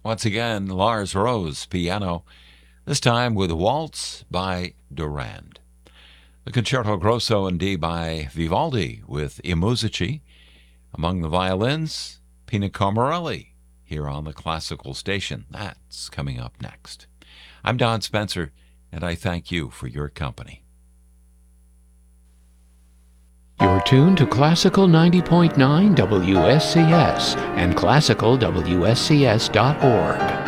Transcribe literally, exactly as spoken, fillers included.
Once again, Lars Rose, piano, this time with Waltz by Durand. The Concerto Grosso in D by Vivaldi with I Musici. Among the violins, Pina Comarelli here on the Classical Station. That's coming up next. I'm Don Spencer, and I thank you for your company. You're tuned to Classical ninety point nine W S C S and classical W S C S dot org.